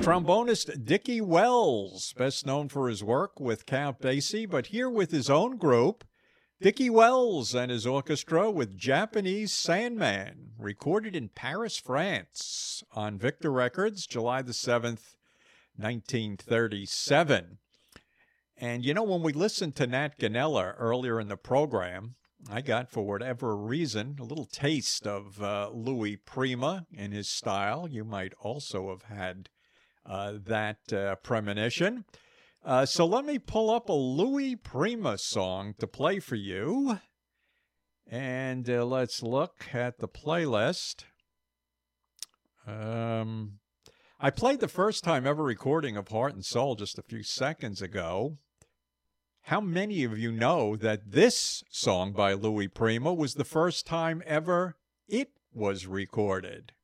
trombonist Dickie Wells, best known for his work with Count Basie, but here with his own group, Dickie Wells and his orchestra with Japanese Sandman, recorded in Paris, France, on Victor Records, July the 7th, 1937. And, you know, when we listened to Nat Ganella earlier in the program, I got, for whatever reason, a little taste of Louis Prima in his style. You might also have had that premonition. So let me pull up a Louis Prima song to play for you. And let's look at the playlist. I played the first time ever recording of Heart and Soul just a few seconds ago. How many of you know that this song by Louis Prima was the first time ever it was recorded?